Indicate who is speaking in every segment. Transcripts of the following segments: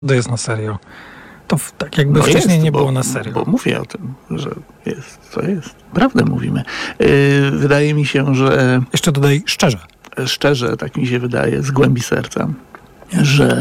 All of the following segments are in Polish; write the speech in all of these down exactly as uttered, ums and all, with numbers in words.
Speaker 1: To jest na serio. To w, tak jakby
Speaker 2: no
Speaker 1: wcześniej
Speaker 2: jest,
Speaker 1: nie
Speaker 2: bo,
Speaker 1: było na serio.
Speaker 2: Bo mówię o tym, że jest, to jest. Prawdę mówimy. Yy, wydaje mi się, że...
Speaker 1: Jeszcze dodaj szczerze.
Speaker 2: Szczerze, tak mi się wydaje, z głębi serca, że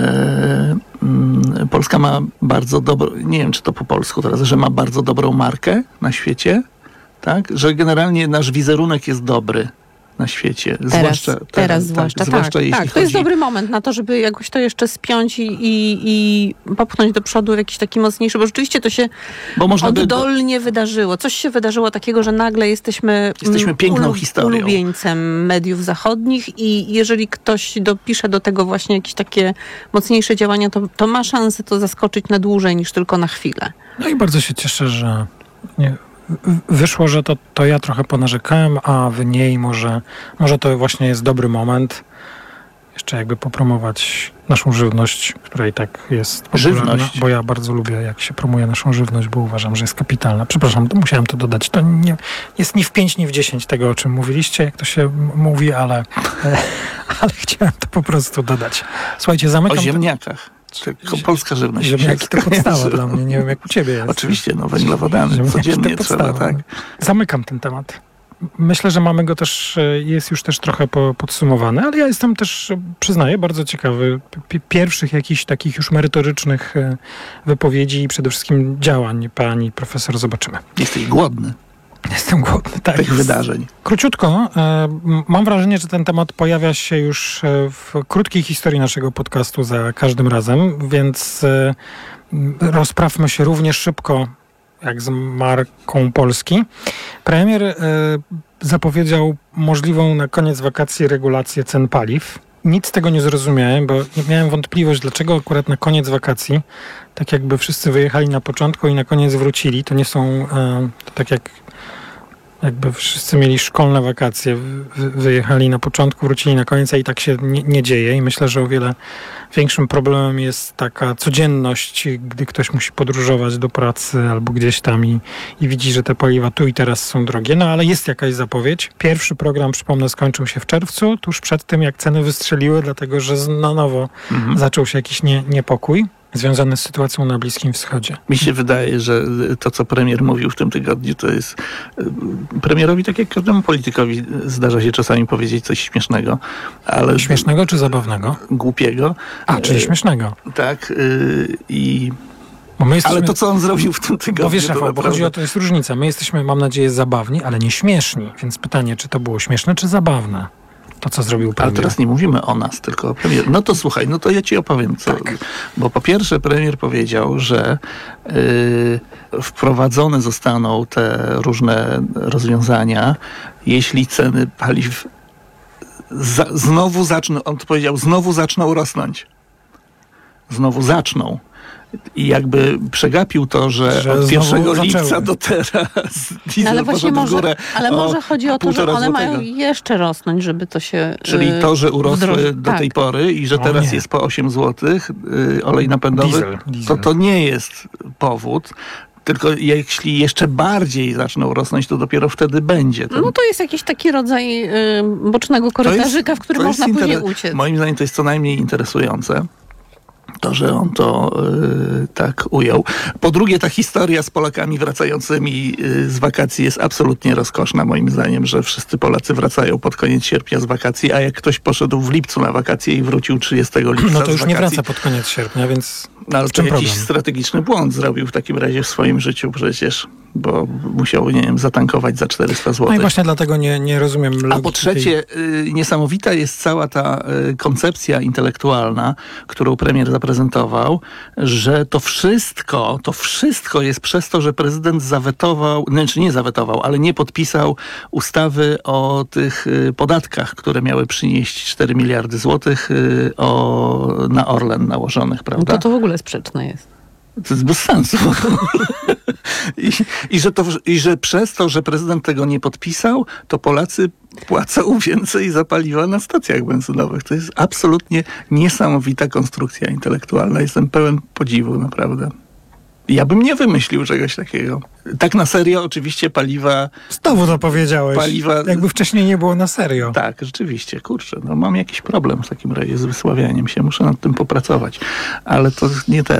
Speaker 2: mm, Polska ma bardzo dobrą, nie wiem czy to po polsku teraz, że ma bardzo dobrą markę na świecie, tak? Że generalnie nasz wizerunek jest dobry na świecie.
Speaker 3: Teraz,
Speaker 2: zwłaszcza,
Speaker 3: teraz,
Speaker 2: teraz,
Speaker 3: teraz zwłaszcza,
Speaker 2: tak. zwłaszcza
Speaker 3: tak,
Speaker 2: jeśli
Speaker 3: tak. To
Speaker 2: chodzi...
Speaker 3: jest dobry moment na to, żeby jakoś to jeszcze spiąć i, i, i popchnąć do przodu w jakiś taki mocniejszy, bo rzeczywiście to się
Speaker 2: Bo można
Speaker 3: oddolnie
Speaker 2: by...
Speaker 3: wydarzyło. Coś się wydarzyło takiego, że nagle jesteśmy,
Speaker 2: jesteśmy piękną
Speaker 3: ulu,
Speaker 2: historią.
Speaker 3: ulubieńcem mediów zachodnich i jeżeli ktoś dopisze do tego właśnie jakieś takie mocniejsze działania, to, to ma szansę to zaskoczyć na dłużej niż tylko na chwilę.
Speaker 1: No i bardzo się cieszę, że nie, wyszło, że to, to ja trochę ponarzekałem, a w niej może, może to właśnie jest dobry moment jeszcze jakby popromować naszą żywność, która i tak jest popularna,
Speaker 2: żywność.
Speaker 1: Bo ja bardzo lubię, jak się promuje naszą żywność, bo uważam, że jest kapitalna. Przepraszam, to musiałem to dodać. To nie jest ni w pięć, ni w dziesięć tego, o czym mówiliście, jak to się m- mówi, ale, ale chciałem to po prostu dodać. Słuchajcie, zamykam...
Speaker 2: O ziemniakach. Tylko polska żywność.
Speaker 1: Ziemniaki to podstawa dla mnie. Nie wiem, jak u ciebie jest.
Speaker 2: Oczywiście, no węglowodany. Codziennie trzeba, tak.
Speaker 1: Zamykam ten temat. Myślę, że mamy go też, jest już też trochę po, podsumowany, ale ja jestem też, przyznaję, bardzo ciekawy p- pierwszych jakichś takich już merytorycznych wypowiedzi i przede wszystkim działań pani profesor. Zobaczymy.
Speaker 2: Jesteś głodny.
Speaker 1: Jestem głodny, tak.
Speaker 2: Tych wydarzeń.
Speaker 1: Króciutko, e, mam wrażenie, że ten temat pojawia się już w krótkiej historii naszego podcastu za każdym razem, więc e, rozprawmy się równie szybko jak z marką Polski. Premier e, zapowiedział możliwą na koniec wakacji regulację cen paliw. Nic z tego nie zrozumiałem, bo miałem wątpliwość, dlaczego akurat na koniec wakacji, tak jakby wszyscy wyjechali na początku i na koniec wrócili. To nie są, e, to tak jak jakby wszyscy mieli szkolne wakacje, wy, wyjechali na początku, wrócili na koniec, a i tak się nie, nie dzieje. I myślę, że o wiele większym problemem jest taka codzienność, gdy ktoś musi podróżować do pracy albo gdzieś tam i, i widzi, że te paliwa tu i teraz są drogie. No ale jest jakaś zapowiedź. Pierwszy program, przypomnę, skończył się w czerwcu, tuż przed tym, jak ceny wystrzeliły, dlatego że na nowo mhm. zaczął się jakiś nie, niepokój związany z sytuacją na Bliskim Wschodzie.
Speaker 2: Mi się wydaje, że to, co premier mówił w tym tygodniu, to jest... Premierowi, tak jak każdemu politykowi, zdarza się czasami powiedzieć coś śmiesznego, ale...
Speaker 1: Śmiesznego czy zabawnego?
Speaker 2: Głupiego.
Speaker 1: A, czyli śmiesznego.
Speaker 2: Tak. I...
Speaker 1: Bo my jesteśmy...
Speaker 2: Ale to, co on zrobił w tym tygodniu...
Speaker 1: Bo wiesz, Rafał,
Speaker 2: naprawdę...
Speaker 1: bo chodzi o to, jest różnica. My jesteśmy, mam nadzieję, zabawni, ale nie śmieszni. Więc pytanie, czy to było śmieszne, czy zabawne? To, co zrobił premier.
Speaker 2: Ale teraz nie mówimy o nas, tylko o premier. No to słuchaj, no to ja ci opowiem, co. Tak. Bo po pierwsze premier powiedział, że yy, wprowadzone zostaną te różne rozwiązania, jeśli ceny paliw za, znowu zaczną, on to powiedział, znowu zaczną rosnąć. Znowu zaczną. I jakby przegapił to, że, że od pierwszego lipca do teraz diesel
Speaker 3: ale właśnie
Speaker 2: może, w górę
Speaker 3: ale może chodzi o to, że one
Speaker 2: złotego.
Speaker 3: Mają jeszcze rosnąć, żeby to się
Speaker 2: Czyli to, że urosły
Speaker 3: wdroży.
Speaker 2: do
Speaker 3: tak.
Speaker 2: tej pory i że
Speaker 1: o
Speaker 2: teraz
Speaker 1: nie.
Speaker 2: jest po osiem złotych yy, olej napędowy,
Speaker 1: Diesel, diesel.
Speaker 2: to to nie jest powód. Tylko jeśli jeszcze bardziej zaczną rosnąć, to dopiero wtedy będzie. Ten...
Speaker 3: No to jest jakiś taki rodzaj y, bocznego korytarzyka, jest, w którym można później inter... uciec.
Speaker 2: Moim zdaniem to jest co najmniej interesujące. To, że on to yy, tak ujął. Po drugie, ta historia z Polakami wracającymi yy, z wakacji jest absolutnie rozkoszna, moim zdaniem, że wszyscy Polacy wracają pod koniec sierpnia z wakacji, a jak ktoś poszedł w lipcu na wakacje i wrócił trzydziestego lipca
Speaker 1: no to już
Speaker 2: z
Speaker 1: nie
Speaker 2: wakacji,
Speaker 1: wraca pod koniec sierpnia, więc
Speaker 2: no, ale
Speaker 1: w czym
Speaker 2: to jakiś
Speaker 1: problem?
Speaker 2: strategiczny błąd zrobił w takim razie w swoim życiu przecież, bo musiał, nie wiem, zatankować za czterysta złotych.
Speaker 1: No i właśnie dlatego nie, nie rozumiem logiki.
Speaker 2: A po trzecie, tej... y, niesamowita jest cała ta y, koncepcja intelektualna, którą premier zaprezentował, że to wszystko, to wszystko jest przez to, że prezydent zawetował, znaczy nie zawetował, ale nie podpisał ustawy o tych y, podatkach, które miały przynieść cztery miliardy złotych y, o, na Orlen nałożonych, prawda?
Speaker 3: No to to w ogóle sprzeczne jest.
Speaker 2: To jest bez sensu. I, i, że to, I że przez to, że prezydent tego nie podpisał, to Polacy płacą więcej za paliwa na stacjach benzynowych. To jest absolutnie niesamowita konstrukcja intelektualna. Jestem pełen podziwu, naprawdę. Ja bym nie wymyślił czegoś takiego. Tak na serio oczywiście paliwa...
Speaker 1: Znowu to powiedziałeś.
Speaker 2: Paliwa...
Speaker 1: Jakby wcześniej nie było na serio.
Speaker 2: Tak, rzeczywiście, kurczę, no mam jakiś problem z takim razie, z wysławianiem się. Muszę nad tym popracować. Ale to nie te